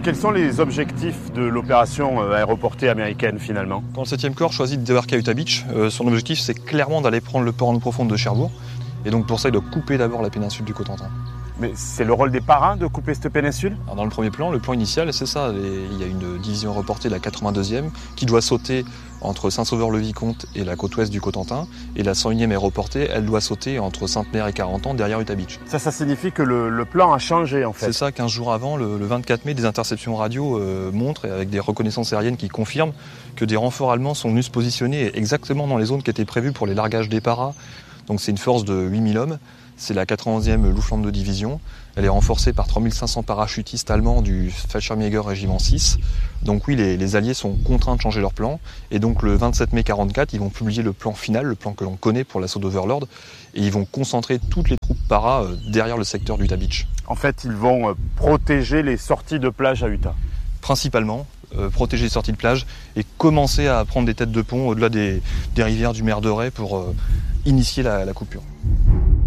Quels sont les objectifs de l'opération aéroportée américaine finalement ? Quand le 7e corps choisit de débarquer à Utah Beach, son objectif c'est clairement d'aller prendre le port en eau profonde de Cherbourg. Et donc pour ça il doit couper d'abord la péninsule du Cotentin. Mais c'est le rôle des parrains de couper cette péninsule ? Alors dans le premier plan, le plan initial c'est ça. Il y a une division reportée de la 82e qui doit sauter entre Saint-Sauveur-le-Vicomte et la côte ouest du Cotentin. Et la 101e aéroportée, elle doit sauter entre Sainte-Mère et Carentan derrière Utah Beach. Ça signifie que le plan a changé en fait. C'est ça, 15 jours avant, le 24 mai, des interceptions radio montrent, avec des reconnaissances aériennes qui confirment, que des renforts allemands sont venus se positionner exactement dans les zones qui étaient prévues pour les largages des paras. Donc c'est une force de 8000 hommes. C'est la 91e Luftlandedivision division. Elle est renforcée par 3500 parachutistes allemands du Fallschirmjäger régiment 6. Donc oui, les Alliés sont contraints de changer leur plan. Et donc le 27 mai 1944, ils vont publier le plan final, le plan que l'on connaît pour l'assaut d'Overlord. Et ils vont concentrer toutes les troupes para derrière le secteur d'Utah Beach. En fait, ils vont protéger les sorties de plage à Utah. Principalement, protéger les sorties de plage et commencer à prendre des têtes de pont au-delà des rivières du Mer de Ray pour initier la coupure.